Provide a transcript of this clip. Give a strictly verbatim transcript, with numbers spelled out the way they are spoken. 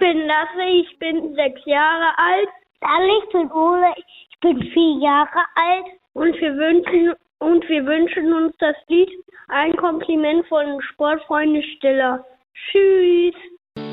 bin Lasse, ich bin sechs Jahre alt. Hallo, ich bin Ole, ich bin vier Jahre alt. Und wir wünschen, und wir wünschen uns das Lied Ein Kompliment von Sportfreunde Stiller. Tschüss.